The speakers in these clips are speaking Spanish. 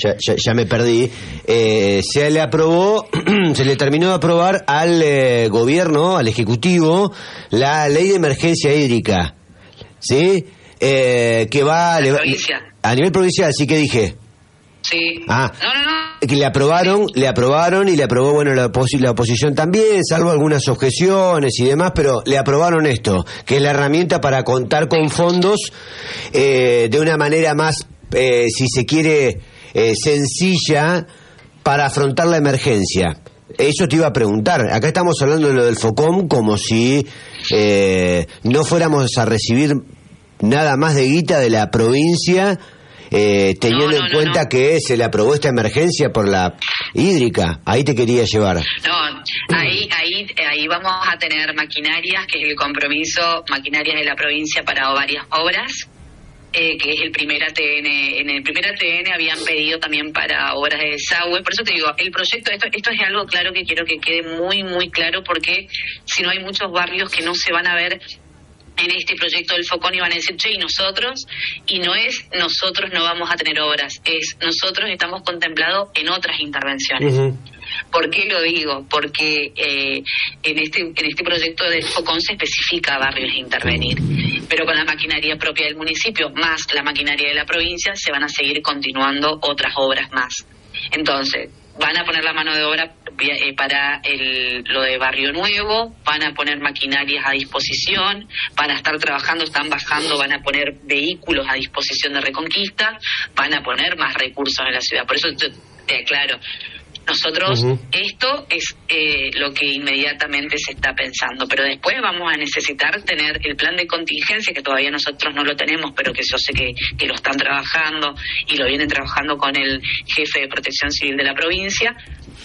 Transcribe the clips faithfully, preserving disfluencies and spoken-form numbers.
ya, ya, ya me perdí, eh, se le aprobó, se le terminó de aprobar al eh, gobierno, al Ejecutivo, la ley de emergencia hídrica, ¿sí? Eh, que va... Le, a nivel provincial, ¿sí que dije? Sí. Ah, no, no, no. Que le aprobaron, le aprobaron y le aprobó, bueno, la, opos- la oposición también, salvo algunas objeciones y demás, pero le aprobaron esto, que es la herramienta para contar con fondos eh, de una manera más, eh, si se quiere, eh, sencilla para afrontar la emergencia. Eso te iba a preguntar. Acá estamos hablando de lo del FOCOM como si eh, no fuéramos a recibir nada más de guita de la provincia, eh, teniendo no, no, en cuenta no, no. que se le aprobó esta emergencia por la hídrica. Ahí te quería llevar. No, ahí, ahí, ahí vamos a tener maquinarias, que es el compromiso, maquinarias de la provincia para varias obras, eh, que es el primer A T N. En el primer A T N habían pedido también para obras de desagüe. Por eso te digo, el proyecto, esto, esto es algo claro que quiero que quede muy, muy claro, porque si no hay muchos barrios que no se van a ver en este proyecto del Focón y van a decir, che, ¿y nosotros? Y no es nosotros no vamos a tener obras, es nosotros estamos contemplados en otras intervenciones. Uh-huh. ¿Por qué lo digo? Porque eh, en este en este proyecto del Focón se especifica barrios a intervenir, pero con la maquinaria propia del municipio más la maquinaria de la provincia se van a seguir continuando otras obras más. Entonces, van a poner la mano de obra eh, para el, lo de Barrio Nuevo, van a poner maquinarias a disposición, van a estar trabajando, están bajando, van a poner vehículos a disposición de Reconquista, van a poner más recursos en la ciudad. Por eso te, te aclaro, nosotros, uh-huh. esto es eh, lo que inmediatamente se está pensando, pero después vamos a necesitar tener el plan de contingencia, que todavía nosotros no lo tenemos, pero que yo sé que, que lo están trabajando y lo vienen trabajando con el jefe de Protección Civil de la provincia.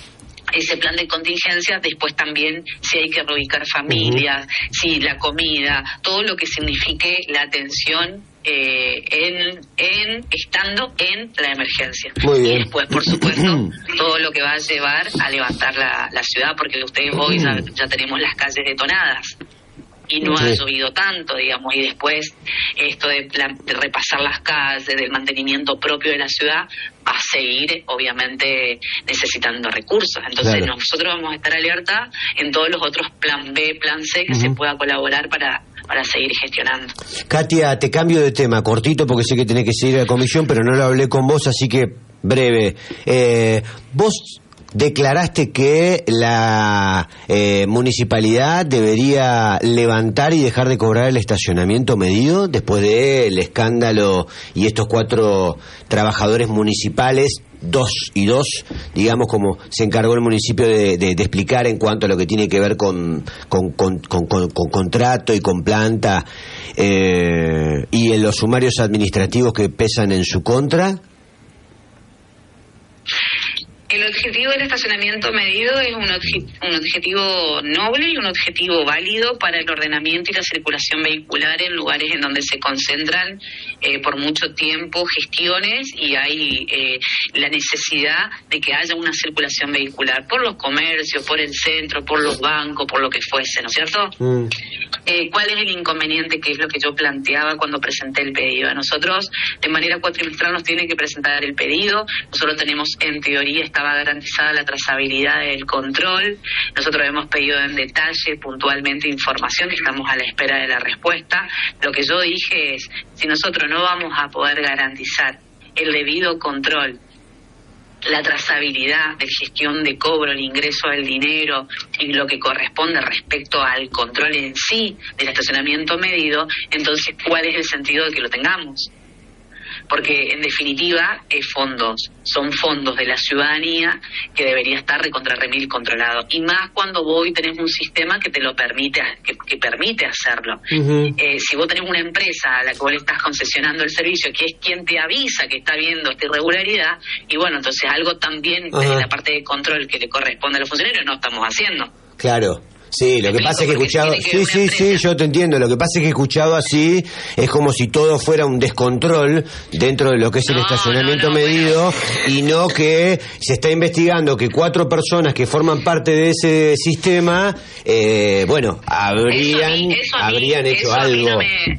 Ese plan de contingencia, después también si hay que reubicar familias, uh-huh. si la comida, todo lo que signifique la atención eh, en, en estando en la emergencia. Muy bien. Y después, por supuesto, todo lo que va a llevar a levantar la, la ciudad, porque ustedes hoy ya, ya tenemos las calles detonadas y no sí. ha llovido tanto, digamos, y después esto de, plan, de repasar las calles, del mantenimiento propio de la ciudad, va a seguir, obviamente, necesitando recursos. Entonces, claro. nosotros vamos a estar alerta en todos los otros plan B, plan C, que uh-huh. se pueda colaborar para para seguir gestionando. Katia, te cambio de tema, cortito, porque sé que tenés que seguir a la comisión, pero no lo hablé con vos, así que breve. Eh, vos declaraste que la eh, municipalidad debería levantar y dejar de cobrar el estacionamiento medido después del escándalo y estos cuatro trabajadores municipales, dos y dos, digamos, como se encargó el municipio de, de, de explicar en cuanto a lo que tiene que ver con, con, con, con, con, con contrato y con planta, eh, y en los sumarios administrativos que pesan en su contra. El objetivo del estacionamiento medido es un, obje- un objetivo noble y un objetivo válido para el ordenamiento y la circulación vehicular en lugares en donde se concentran eh, por mucho tiempo gestiones y hay eh, la necesidad de que haya una circulación vehicular por los comercios, por el centro, por los bancos, por lo que fuese, ¿no es cierto? Mm. Eh, ¿Cuál es el inconveniente? Que es lo que yo planteaba cuando presenté el pedido. A nosotros, de manera cuatrimestral, nos tiene que presentar el pedido. Nosotros tenemos, en teoría, estaba garantizada la trazabilidad del control. Nosotros hemos pedido en detalle, puntualmente, información, que estamos a la espera de la respuesta. Lo que yo dije es, si nosotros no vamos a poder garantizar el debido control, la trazabilidad de gestión de cobro, el ingreso del dinero y lo que corresponde respecto al control en sí del estacionamiento medido, entonces, ¿cuál es el sentido de que lo tengamos? Porque, en definitiva, es fondos, son fondos de la ciudadanía que debería estar recontra remil controlado. Y más cuando vos tenés un sistema que te lo permite, que, que permite hacerlo. Uh-huh. Eh, si vos tenés una empresa a la que vos le estás concesionando el servicio, que es quien te avisa que está viendo esta irregularidad, y bueno, entonces algo también uh-huh. desde la parte de control que le corresponde a los funcionarios no estamos haciendo. Claro. Sí, lo que pasa es que he escuchado... Sí, sí, sí, yo te entiendo. Lo que pasa es que he escuchado así, es como si todo fuera un descontrol dentro de lo que es el no, estacionamiento no, no, medido, bueno. y no que se está investigando que cuatro personas que forman parte de ese sistema, eh, bueno, habrían, eso a mí, eso a mí, habrían hecho eso algo. A mí no me...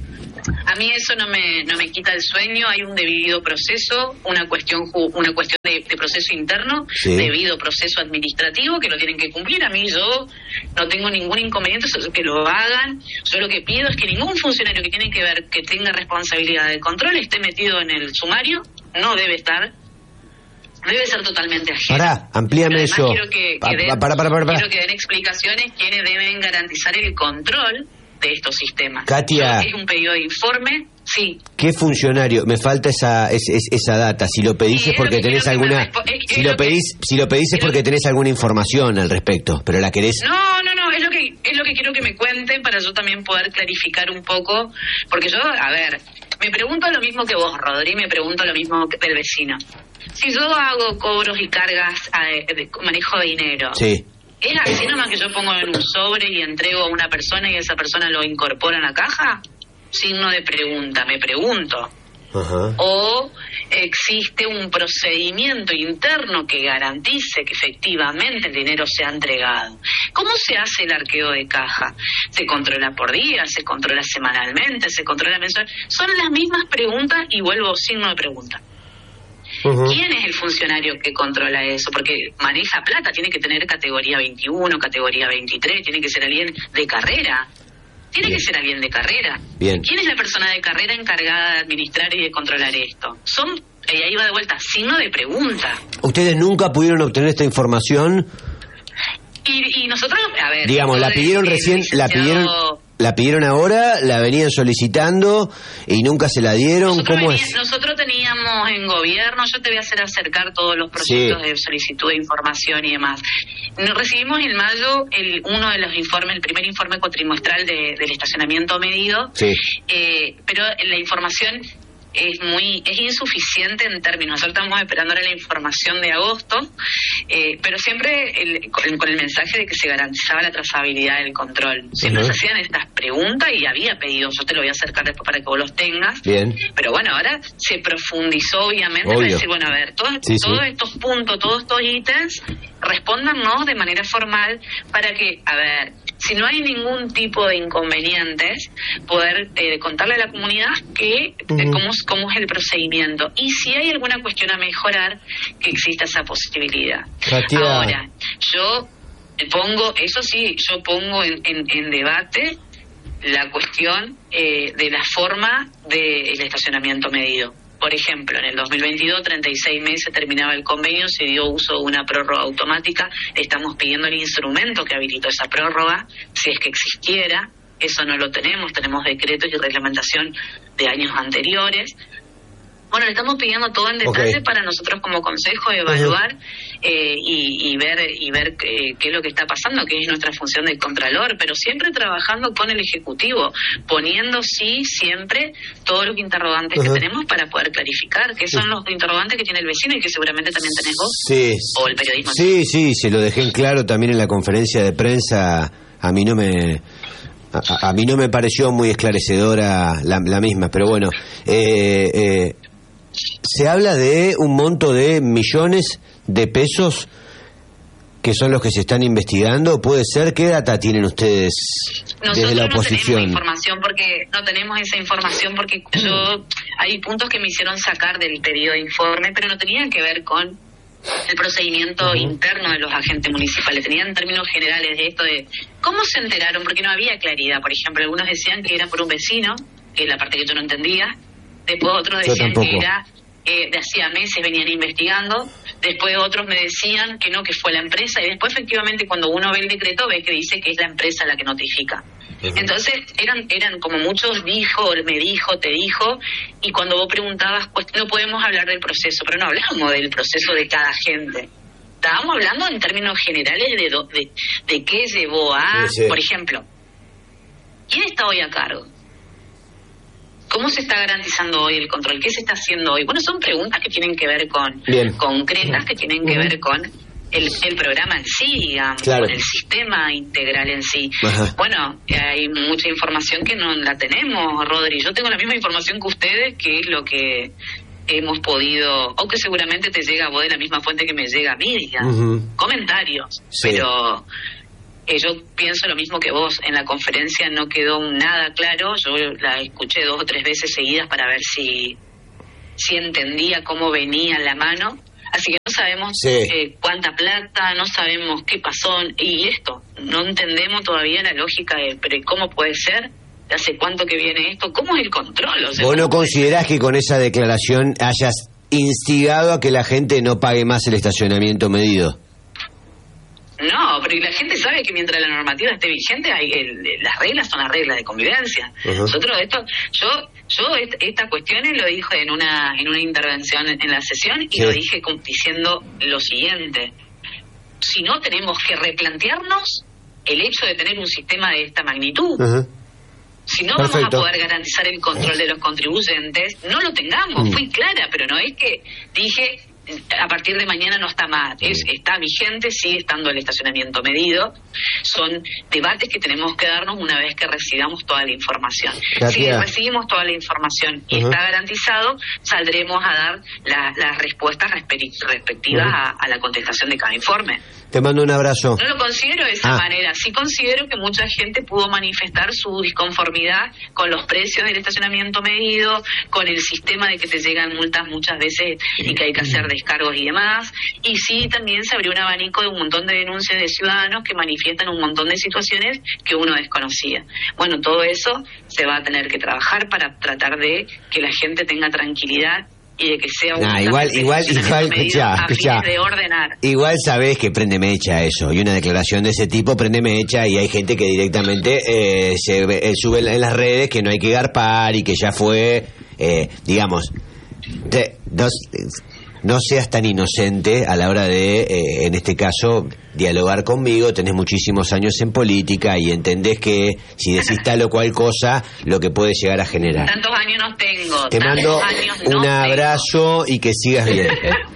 A mí eso no me no me quita el sueño. Hay un debido proceso, una cuestión una cuestión de, de proceso interno, sí. debido proceso administrativo que lo tienen que cumplir. A mí yo no tengo ningún inconveniente que lo hagan. Yo lo que pido es que ningún funcionario que tiene que ver que tenga responsabilidad de control esté metido en el sumario. No debe estar. Debe ser totalmente ajeno. Pará, amplíame eso. Quiero que, que den, para, para, para, para. Quiero que den explicaciones quienes deben garantizar el control de estos sistemas. Katia, es un pedido de informe, sí. ¿Qué funcionario? Me falta esa es, es, esa data. Si lo pedís sí, es porque tenés alguna es, si lo pedís que, si lo pedís es porque tenés alguna información al respecto, pero la querés. No, no, no, es lo que es lo que quiero que me cuenten para yo también poder clarificar un poco, porque yo, a ver, me pregunto lo mismo que vos, Rodri, me pregunto lo mismo del vecino. Si yo hago cobros y cargas de, de manejo de dinero, sí. ¿es así nomás que yo pongo en un sobre y entrego a una persona y esa persona lo incorpora en la caja? Signo de pregunta, me pregunto. Ajá. ¿O existe un procedimiento interno que garantice que efectivamente el dinero sea entregado? ¿Cómo se hace el arqueo de caja? ¿Se controla por día? ¿Se controla semanalmente? ¿Se controla mensual? Son las mismas preguntas y vuelvo signo de pregunta. Uh-huh. ¿Quién es el funcionario que controla eso? Porque maneja plata, tiene que tener categoría veintiuno, categoría veintitrés, tiene que ser alguien de carrera. Tiene Bien. que ser alguien de carrera. Bien. ¿Quién es la persona de carrera encargada de administrar y de controlar esto? Son, y ahí va de vuelta, signo de pregunta. ¿Ustedes nunca pudieron obtener esta información? Y, y nosotros, a ver... Digamos, la pidieron recién, la pidieron... ¿La pidieron ahora? ¿La venían solicitando y nunca se la dieron? Nosotros ¿Cómo venía, es? Nosotros teníamos en gobierno, yo te voy a hacer acercar todos los proyectos sí. de solicitud de información y demás. Nos recibimos en mayo el uno de los informes, el primer informe cuatrimestral de, del estacionamiento medido, sí. eh, pero la información es muy es insuficiente en términos. Nosotros estamos esperando ahora la información de agosto, eh, pero siempre el, con, con el mensaje de que se garantizaba la trazabilidad del control. Siempre uh-huh. se hacían estas preguntas y había pedidos, yo te lo voy a acercar después para que vos los tengas. Bien. Pero bueno, ahora se profundizó obviamente Obvio. para decir, bueno, a ver, todos, sí, todos sí. estos puntos, todos estos ítems, respóndanos de manera formal para que, a ver, si no hay ningún tipo de inconvenientes, poder eh, contarle a la comunidad que uh-huh. eh, cómo, cómo es el procedimiento. Y si hay alguna cuestión a mejorar, que exista esa posibilidad. Katia. Ahora, yo pongo, eso sí, yo pongo en, en, en debate la cuestión eh, de la forma del estacionamiento medido. Por ejemplo, en el dos mil veintidós, treinta y seis meses terminaba el convenio, se dio uso de una prórroga automática. Estamos pidiendo el instrumento que habilitó esa prórroga, si es que existiera. Eso no lo tenemos, tenemos decretos y reglamentación de años anteriores. Bueno, le estamos pidiendo todo en detalle okay. para nosotros como consejo evaluar uh-huh. eh, y, y ver y ver qué, qué es lo que está pasando, que es nuestra función de contralor, pero siempre trabajando con el Ejecutivo, poniendo sí siempre todos los interrogantes uh-huh. que tenemos para poder clarificar, que son los interrogantes que tiene el vecino y que seguramente también tenés vos sí. o el periodismo. Sí, sí, se lo dejé en claro también en la conferencia de prensa. A mí no me... A, a mí no me pareció muy esclarecedora la, la misma, pero bueno, eh, eh, se habla de un monto de millones de pesos que son los que se están investigando. ¿Puede ser? ¿Qué data tienen ustedes Nosotros desde la oposición? No tenemos información porque no tenemos esa información porque yo hay puntos que me hicieron sacar del pedido de informe, pero no tenían que ver con el procedimiento uh-huh. interno de los agentes municipales. Tenían términos generales de esto de cómo se enteraron, porque no había claridad. Por ejemplo, algunos decían que era por un vecino, que es la parte que yo no entendía. Después otros decían que era eh, de hacía meses venían investigando. Después otros me decían que no, que fue la empresa. Y después efectivamente cuando uno ve el decreto ve que dice que es la empresa la que notifica. Uh-huh. Entonces eran eran como muchos dijo, me dijo, te dijo. Y cuando vos preguntabas, pues no podemos hablar del proceso, pero no hablamos del proceso de cada agente. Estábamos hablando en términos generales de, do, de, de qué llevó a, sí, sí. por ejemplo, ¿quién está hoy a cargo? ¿Cómo se está garantizando hoy el control? ¿Qué se está haciendo hoy? Bueno, son preguntas que tienen que ver con Bien. concretas, que tienen que ver con el, el programa en sí, digamos, claro. con el sistema integral en sí. Ajá. Bueno, hay mucha información que no la tenemos, Rodri. Yo tengo la misma información que ustedes, que es lo que hemos podido, o que seguramente te llega a vos de la misma fuente que me llega a mí, digamos. Uh-huh. Comentarios, sí. pero... Eh, yo pienso lo mismo que vos. En la conferencia no quedó nada claro. Yo la escuché dos o tres veces seguidas para ver si, si entendía cómo venía la mano. Así que no sabemos sí. eh, cuánta plata, no sabemos qué pasó. Y esto, no entendemos todavía la lógica de, pero ¿cómo puede ser? ¿Hace cuánto que viene esto? ¿Cómo es el control? O sea, ¿vos no considerás que con esa declaración hayas instigado a que la gente no pague más el estacionamiento medido? No, pero la gente sabe que mientras la normativa esté vigente, hay el, las reglas son las reglas de convivencia. Uh-huh. Nosotros esto, yo, yo est, estas cuestiones lo dije en una en una intervención en, en la sesión y sí. lo dije con, diciendo lo siguiente: si no, tenemos que replantearnos el hecho de tener un sistema de esta magnitud. Uh-huh. Si no Perfecto. Vamos a poder garantizar el control de los contribuyentes, no lo tengamos. Uh-huh. Fui clara, pero no es que dije a partir de mañana no está más, es, está vigente, sigue estando el estacionamiento medido. Son debates que tenemos que darnos una vez que recibamos toda la información. Gracias. Si recibimos toda la información y uh-huh. está garantizado, saldremos a dar la, las respuestas respectivas uh-huh. a, a la contestación de cada informe. Te mando un abrazo. No lo considero de esa ah. manera. Sí considero que mucha gente pudo manifestar su disconformidad con los precios del estacionamiento medido, con el sistema de que te llegan multas muchas veces y que hay que hacer descargos y demás. Y sí, también se abrió un abanico de un montón de denuncias de ciudadanos que manifiestan un montón de situaciones que uno desconocía. Bueno, todo eso se va a tener que trabajar para tratar de que la gente tenga tranquilidad y de que sea un nah, igual igual igual escuchá, escuchá. de ordenar. Igual sabés que prende mecha eso, y una declaración de ese tipo prende mecha, y hay gente que directamente eh, se eh, sube en las redes que no hay que garpar y que ya fue, eh, digamos, de, dos, no seas tan inocente a la hora de, eh, en este caso, dialogar conmigo. Tenés muchísimos años en política y entendés que si decís tal o cual cosa, lo que puede llegar a generar. Tantos años no tengo. Te mando un no abrazo tengo. Y que sigas bien.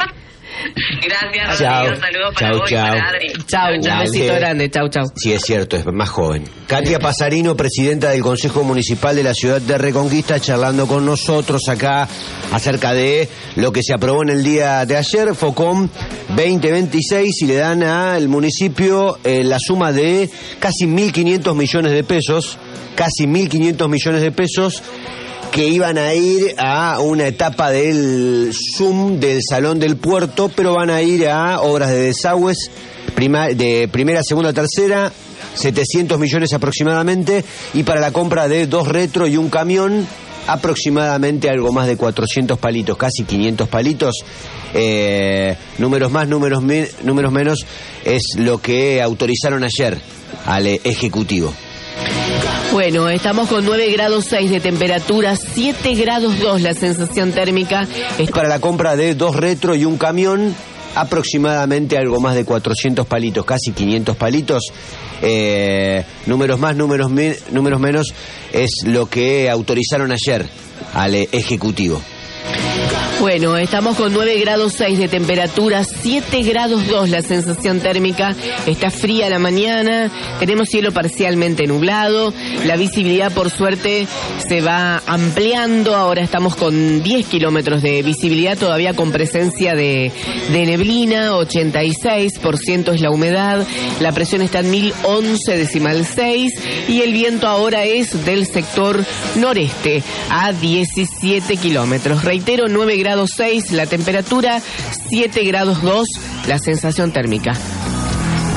Gracias, chao. Rodrigo. Saludos para chau, vos chau. y para Adri. Chau, un besito grande. Chau, chau. Sí, es cierto, es más joven. Katia Pasarino, presidenta del Consejo Municipal de la Ciudad de Reconquista, charlando con nosotros acá acerca de lo que se aprobó en el día de ayer, FOCOM veinte veintiséis, y le dan al municipio eh, la suma de casi mil quinientos millones de pesos, casi mil quinientos millones de pesos, que iban a ir a una etapa del Zoom del Salón del Puerto, pero van a ir a obras de desagües prima, de primera, segunda, tercera, setecientos millones aproximadamente, y para la compra de dos retro y un camión, aproximadamente algo más de cuatrocientos palitos, casi quinientos palitos. Eh, números más, números, me, números menos, es lo que autorizaron ayer al Ejecutivo. Bueno, estamos con nueve grados seis de temperatura, siete grados dos la sensación térmica. Es para la compra de dos retro y un camión, aproximadamente algo más de cuatrocientos palitos, casi quinientos palitos. Eh, números más, números, me, números menos, es lo que autorizaron ayer al Ejecutivo. Bueno, estamos con nueve grados seis de temperatura, siete grados dos la sensación térmica. Está fría la mañana, tenemos cielo parcialmente nublado, la visibilidad por suerte se va ampliando, ahora estamos con diez kilómetros de visibilidad, todavía con presencia de, de neblina, ochenta y seis por ciento es la humedad, la presión está en mil once decimal seis y el viento ahora es del sector noreste a diecisiete kilómetros. Reitero, nueve grados seis la temperatura, siete grados dos la sensación térmica.